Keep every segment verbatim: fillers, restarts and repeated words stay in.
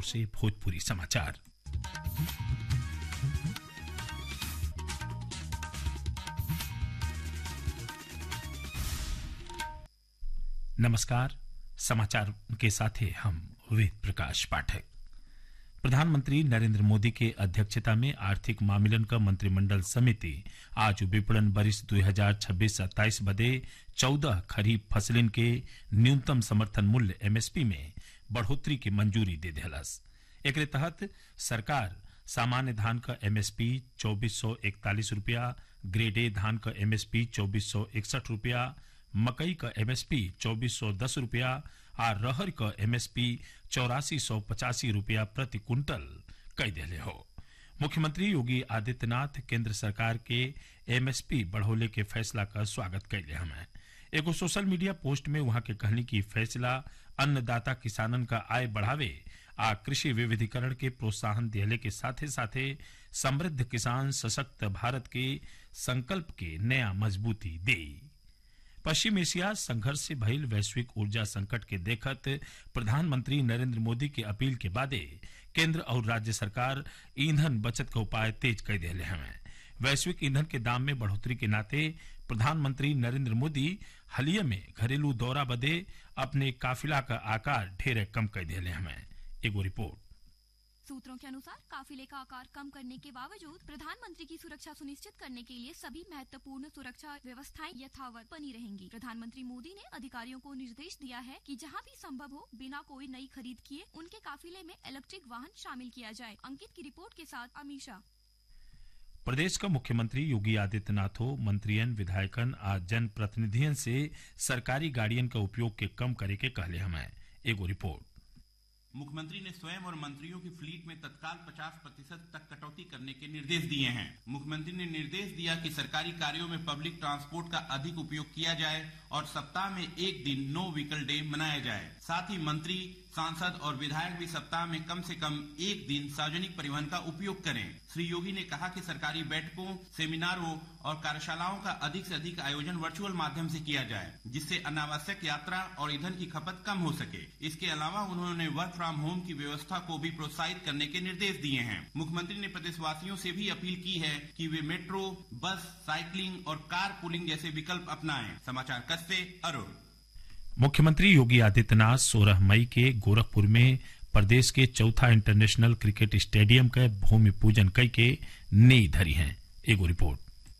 कानपुर से भोजपुरी समाचार। नमस्कार, समाचार के साथ हैं हम वेद प्रकाश पाठक। प्रधानमंत्री नरेंद्र मोदी के अध्यक्षता में आर्थिक मामलन का मंत्रिमंडल समिति आज विपणन वर्ष दो हजार छब्बीस सत्ताईस बदे चौदह खरीफ फसलिन के न्यूनतम समर्थन मूल्य एमएसपी में बढ़ोतरी की मंजूरी दे दिलस। एकरे तहत सरकार सामान्य धान का एमएसपी चौबीस सौ इकतालीस रुपया, ग्रेड ए धान का एमएसपी चौबीस सौ इकसठ रुपया, मकई का एमएसपी चौबीस सौ दस रुपया और रहर का एमएसपी चौरासी सौ पचासी रुपया प्रति कुंटल कई दिले हो। मुख्यमंत्री योगी आदित्यनाथ केंद्र सरकार के एमएसपी बढ़ोले के फैसला का स्वागत कैले हमें। एगो सोशल मीडिया पोस्ट में वहां के कहनी की फैसला अन्नदाता किसानन का आय बढ़ावे आ कृषि विविधीकरण के प्रोत्साहन दिले के साथे साथे समृद्ध किसान सशक्त भारत के संकल्प के नया मजबूती दे। पश्चिम एशिया संघर्ष से भइल वैश्विक ऊर्जा संकट के देखत प्रधानमंत्री नरेंद्र मोदी के अपील के बादे केंद्र और राज्य सरकार ईंधन बचत का उपाय तेज कर दिले हैं। वैश्विक ईंधन के दाम में बढ़ोतरी के नाते प्रधानमंत्री नरेंद्र मोदी हालिया में घरेलू दौरा बदे अपने काफिला का आकार ढेर कम कर दिले हैं। एगो रिपोर्ट। सूत्रों के अनुसार काफिले का आकार कम करने के बावजूद प्रधानमंत्री की सुरक्षा सुनिश्चित करने के लिए सभी महत्वपूर्ण सुरक्षा व्यवस्थाएं यथावत बनी रहेंगी। प्रधानमंत्री मोदी ने अधिकारियों को निर्देश दिया है कि जहां भी संभव हो बिना कोई नई खरीद किए उनके काफिले में इलेक्ट्रिक वाहन शामिल किया जाए। अंकित की रिपोर्ट के साथ अमीषा। प्रदेश का मुख्यमंत्री योगी आदित्यनाथ हो मंत्रियन विधायकन आज जन प्रतिनिधियन से सरकारी गाड़ियन का उपयोग के कम करे के कहले हमें। एगो रिपोर्ट। मुख्यमंत्री ने स्वयं और मंत्रियों की फ्लीट में तत्काल पचास प्रतिशत तक कटौती करने के निर्देश दिए हैं। मुख्यमंत्री ने निर्देश दिया कि सरकारी कार्यों में पब्लिक ट्रांसपोर्ट का अधिक उपयोग किया जाए और सप्ताह में एक दिन नो व्हीकल डे मनाया जाए। साथ ही मंत्री, सांसद और विधायक भी सप्ताह में कम से कम एक दिन सार्वजनिक परिवहन का उपयोग करें। श्री योगी ने कहा कि सरकारी बैठकों, सेमिनारों और कार्यशालाओं का अधिक से अधिक आयोजन वर्चुअल माध्यम से किया जाए, जिससे अनावश्यक यात्रा और ईंधन की खपत कम हो सके। इसके अलावा उन्होंने वर्क फ्रॉम होम की व्यवस्था को भी प्रोत्साहित करने के निर्देश दिए हैं। मुख्यमंत्री ने प्रदेशवासियों से भी अपील की है कि वे मेट्रो, बस, साइकिलिंग और कार पूलिंग जैसे विकल्प अपनाएं। समाचार कक्ष से अरुण। मुख्यमंत्री योगी आदित्यनाथ सोलह मई के गोरखपुर में प्रदेश के चौथा इंटरनेशनल क्रिकेट स्टेडियम का भूमि पूजन कई के नींव धरी हैं। एगो रिपोर्ट।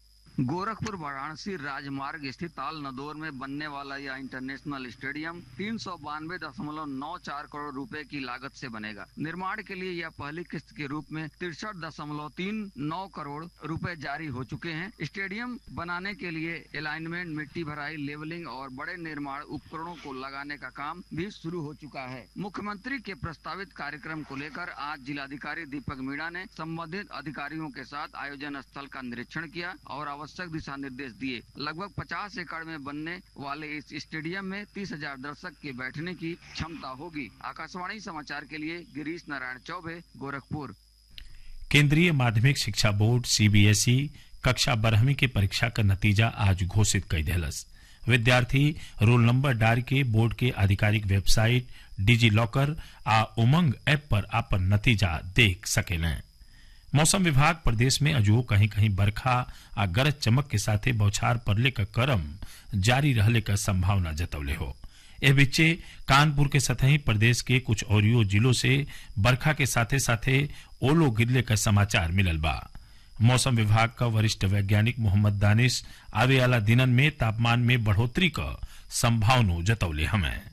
गोरखपुर वाराणसी राजमार्ग स्थित ताल नदौर में बनने वाला यह इंटरनेशनल स्टेडियम तीन सौ बानवे दशमलव नौ चार करोड़ रुपए की लागत से बनेगा। निर्माण के लिए यह पहली किस्त के रूप में तिरसठ दशमलव तीन नौ करोड़ रुपए जारी हो चुके हैं। स्टेडियम बनाने के लिए अलाइनमेंट, मिट्टी भराई, लेवलिंग और बड़े निर्माण उपकरणों को लगाने का काम भी शुरू हो चुका है। मुख्यमंत्री के प्रस्तावित कार्यक्रम को लेकर आज जिलाधिकारी दीपक मीणा ने संबंधित अधिकारियों के साथ आयोजन स्थल का निरीक्षण किया और आवश्यक दिशा निर्देश दिए। लगभग पचास एकड़ में बनने वाले इस स्टेडियम में तीस हजार दर्शक के बैठने की क्षमता होगी। आकाशवाणी समाचार के लिए गिरीश नारायण चौबे, गोरखपुर। केंद्रीय माध्यमिक शिक्षा बोर्ड सीबीएसई कक्षा बारहवीं की परीक्षा का नतीजा आज घोषित कर दिलस। विद्यार्थी रोल नंबर डाल के बोर्ड के आधिकारिक वेबसाइट डिजी लॉकर आ उमंग ऐप पर अपन नतीजा देख सकेलें। मौसम विभाग प्रदेश में अजो कहीं कहीं बरखा आ गरज चमक के साथे बौछार पड़ले का क्रम जारी रहले का संभावना जतौले हो। ए बीचे कानपुर के सतही प्रदेश के कुछ औरियो जिलों से बरखा के साथे साथे ओलो गिरले का समाचार मिलल बा। मौसम विभाग का वरिष्ठ वैज्ञानिक मोहम्मद दानिश आवे वाला दिनन में तापमान में बढ़ोतरी का संभावना जतौले हमें।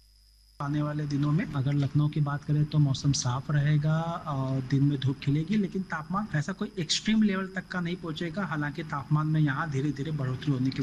आने वाले दिनों में अगर लखनऊ की बात करें तो मौसम साफ रहेगा और दिन में धूप खिलेगी, लेकिन तापमान ऐसा कोई एक्सट्रीम लेवल तक का नहीं पहुंचेगा। हालांकि तापमान में यहाँ धीरे धीरे बढ़ोतरी होने की